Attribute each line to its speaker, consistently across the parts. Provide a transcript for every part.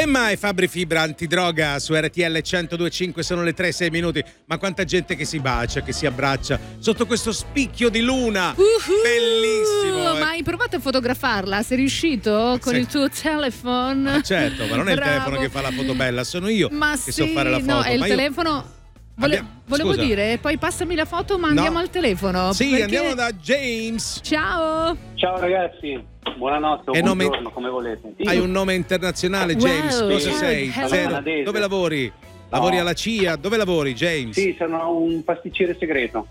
Speaker 1: Emma e Fabri Fibra antidroga su RTL 102.5, sono le 3-6 minuti. Ma quanta gente che si bacia, che si abbraccia sotto questo spicchio di luna. Bellissimo.
Speaker 2: Ma hai provato a fotografarla? Sei riuscito con il tuo telefono?
Speaker 1: Ma certo, ma non è il telefono che fa la foto bella, sono io che so fare la foto.
Speaker 2: No, è il telefono. Volevo dire, poi passami la foto, ma andiamo al telefono.
Speaker 1: Sì, andiamo da James.
Speaker 2: Ciao.
Speaker 3: Ciao ragazzi, buonanotte o buongiorno, come volete.
Speaker 1: Hai un nome internazionale, James. Cosa sei? Zero. Dove lavori? Lavori alla CIA? Dove lavori, James?
Speaker 3: Sì, sono un pasticcere segreto.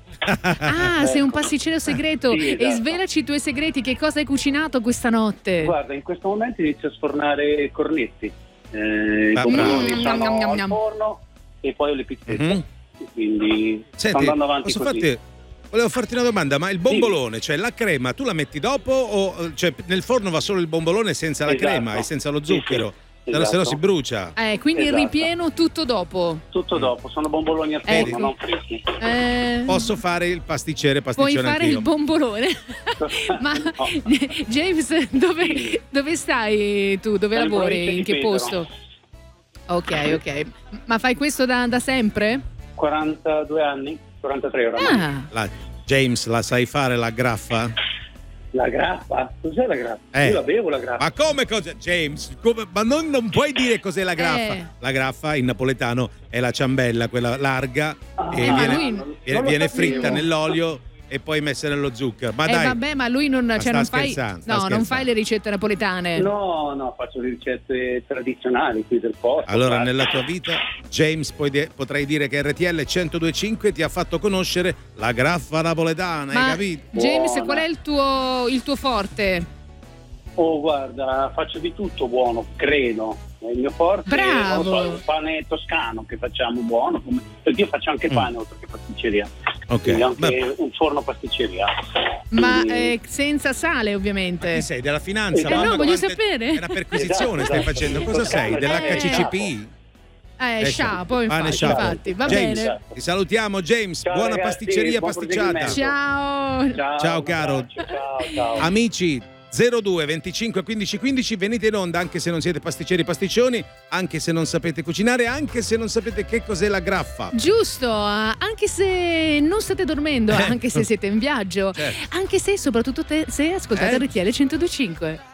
Speaker 2: Sei un pasticcere segreto.
Speaker 3: Sì, esatto.
Speaker 2: E svelaci i tuoi segreti, che cosa hai cucinato questa notte?
Speaker 3: Guarda, in questo momento inizio a sfornare cornetti. I pomodori sono al forno e poi ho le pizzette. Quindi sto andando avanti così.
Speaker 1: Volevo farti una domanda, ma il bombolone, cioè la crema, tu la metti dopo o cioè nel forno va solo il bombolone senza la crema e senza lo zucchero? Se no si brucia.
Speaker 2: Quindi il ripieno tutto dopo.
Speaker 3: Tutto dopo, sono bomboloni al forno, non fritti.
Speaker 1: Posso fare il pasticcione
Speaker 2: Puoi fare
Speaker 1: anch'io.
Speaker 2: il bombolone. Ma James, dove stai tu? Dove lavori? In che posto? Ok. Ma fai questo da sempre?
Speaker 3: 42 anni, 43 oramai.
Speaker 1: James, la sai fare la graffa?
Speaker 3: La grappa? Cos'è la grappa? Io la bevo la grappa.
Speaker 1: Ma come cosa? James, ma non puoi dire cos'è la graffa. La graffa in napoletano è la ciambella, quella larga, e viene fritta nell'olio e poi messa nello zucchero. Ma dai.
Speaker 2: Vabbè, ma lui non fai. Non fai le ricette napoletane.
Speaker 3: No, faccio le ricette tradizionali qui del posto.
Speaker 1: Allora, nella tua vita, James, potrei dire che RTL 102.5 ti ha fatto conoscere la graffa napoletana, hai capito?
Speaker 2: James, qual è il tuo forte?
Speaker 3: Oh, guarda, faccio di tutto buono, credo. Il mio forte
Speaker 2: Bravo.
Speaker 3: è il pane toscano che facciamo buono, perché io faccio anche pane oltre che pasticceria. Quindi anche un forno pasticceria.
Speaker 2: Ma senza sale, ovviamente.
Speaker 1: Chi sei? Della finanza?
Speaker 2: No, voglio sapere.
Speaker 1: È una perquisizione stai facendo. Cosa sei? Dell'HCCP?
Speaker 2: Poi infatti, va
Speaker 1: James,
Speaker 2: bene.
Speaker 1: Ti salutiamo, James.
Speaker 3: Ciao,
Speaker 1: buona
Speaker 3: ragazzi,
Speaker 1: pasticceria
Speaker 3: buon
Speaker 1: pasticciata.
Speaker 2: Ciao
Speaker 1: caro.
Speaker 3: Ciao.
Speaker 1: Amici, 02 25 15 15, venite in onda anche se non siete pasticceri pasticcioni, anche se non sapete cucinare, anche se non sapete che cos'è la graffa.
Speaker 2: Giusto, anche se non state dormendo, anche se siete in viaggio, anche se soprattutto se ascoltate RTL 102.5.